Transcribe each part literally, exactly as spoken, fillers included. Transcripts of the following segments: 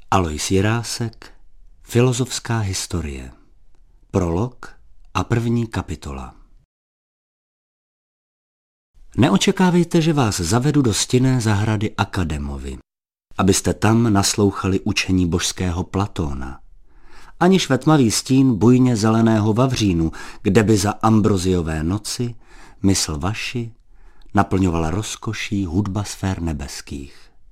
Alois Jirásek, Filozofská historie. Prolog a první kapitola. Neočekávejte, že vás zavedu do stinné zahrady Akademovy, abyste tam naslouchali učení božského Platóna. Aniž ve tmavý stín bujně zeleného vavřínu, kde by za ambroziové noci mysl vaši naplňovala rozkoší hudba sfér nebeských.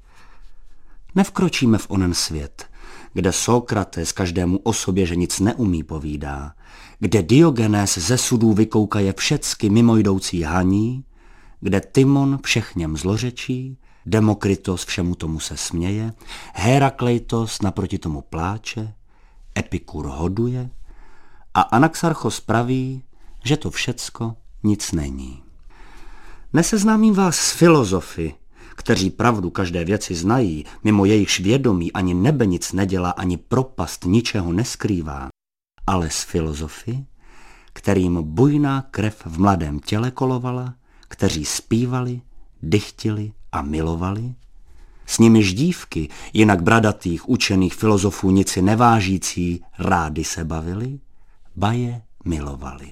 Nevkročíme v onen svět, kde Sokrates každému o sobě, že nic neumí, povídá, kde Diogenes ze sudů vykoukaje všecky mimojdoucí haní, kde Timon všechněm zlořečí, Demokritos všemu tomu se směje, Herakleitos naproti tomu pláče, Epikur hoduje a Anaxarchos praví, že to všecko nic není. Neseznámím vás s filozofy, kteří pravdu každé věci znají, mimo jejichž vědomí ani nebe nic nedělá, ani propast ničeho neskrývá, ale s filozofy, kterým bujná krev v mladém těle kolovala, kteří zpívali, dychtili a milovali, s nimiž dívky, jinak bradatých učených filozofů nic si nevážící, rády se bavili, ba je milovali.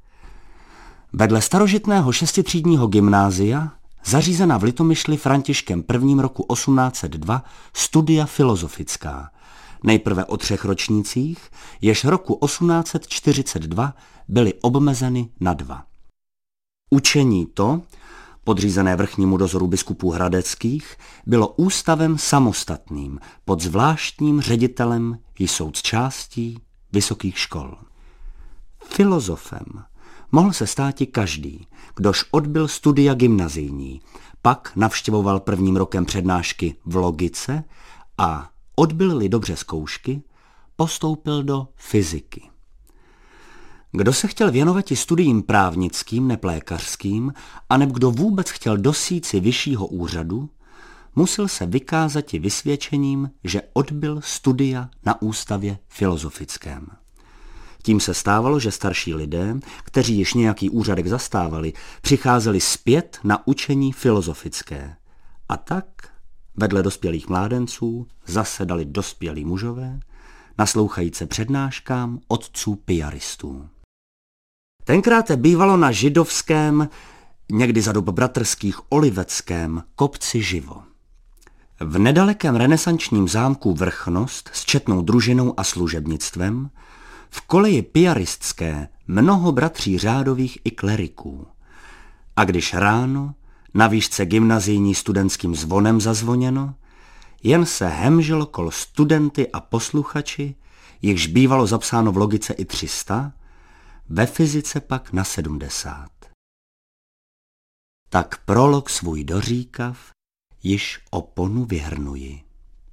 Vedle starožitného šestitřídního gymnázia, zařízená v Litomyšli Františkem prvním roku osmnáct set dva, studia filozofická, nejprve o třech ročnících, jež roku osmnáct set čtyřicet dva byly obmezeny na dva. Učení to, podřízené vrchnímu dozoru biskupů hradeckých, bylo ústavem samostatným, pod zvláštním ředitelem i součástí vysokých škol. Filozofem mohl se státi každý, kdož odbyl studia gymnazijní, pak navštěvoval prvním rokem přednášky v logice a odbyl-li dobře zkoušky, postoupil do fyziky. Kdo se chtěl věnovat i studiím právnickým, neplékařským, aneb kdo vůbec chtěl dosít si vyššího úřadu, musel se vykázat i vysvědčením, že odbyl studia na ústavě filozofickém. Tím se stávalo, že starší lidé, kteří již nějaký úřadek zastávali, přicházeli zpět na učení filozofické. A tak vedle dospělých mládenců zasedali dospělí mužové, naslouchajíce přednáškám otců piaristů. Tenkrát bývalo na židovském, někdy za dob bratrských oliveckém, kopci živo. V nedalekém renesančním zámku Vrchnost s četnou družinou a služebnictvem, v koleji piaristské mnoho bratří řádových i kleriků. A když ráno na výšce gymnazijní studentským zvonem zazvoněno, jen se hemželo kol studenty a posluchači, jichž bývalo zapsáno v logice i tři sta, ve fyzice pak na sedmdesát. Tak prolog svůj doříkav, již oponu vyhrnuji.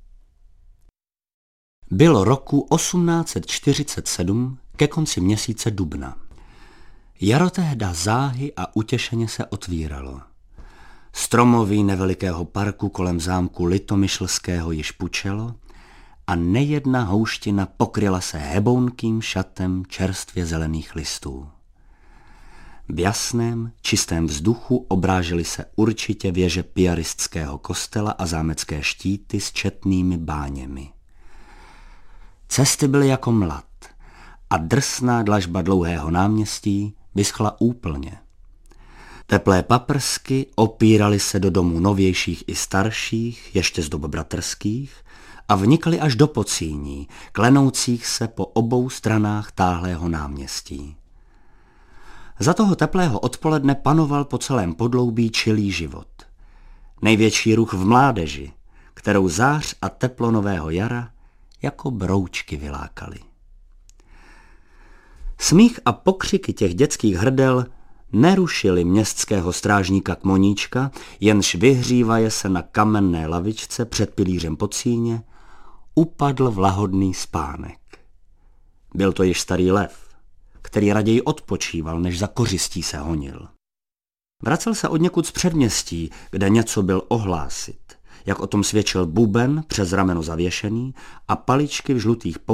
Bylo roku osmnáct set čtyřicet sedm ke konci měsíce dubna. Jaro tehda záhy a utěšeně se otvíralo. Stromoví nevelikého parku kolem zámku Litomyšlského již pučelo a nejedna houština pokryla se hebounkým šatem čerstvě zelených listů. V jasném, čistém vzduchu obrážely se určitě věže piaristského kostela a zámecké štíty s četnými báněmi. Cesty byly jako mlad a drsná dlažba dlouhého náměstí vyschla úplně. Teplé paprsky opíraly se do domů novějších i starších, ještě z dob bratrských, a vnikly až do pocíní, klenoucích se po obou stranách táhlého náměstí. Za toho teplého odpoledne panoval po celém podloubí čilý život. Největší ruch v mládeži, kterou zář a teplo nového jara jako broučky vylákaly. Smích a pokřiky těch dětských hrdel nerušili městského strážníka Kmoníčka, jenž vyhřívaje se na kamenné lavičce před pilířem pocíně, upadl v lahodný spánek. Byl to již starý lev, který raději odpočíval, než za kořistí se honil. Vracel se odněkud z předměstí, kde něco byl ohlásit, jak o tom svědčil buben přes rameno zavěšený a paličky v žlutých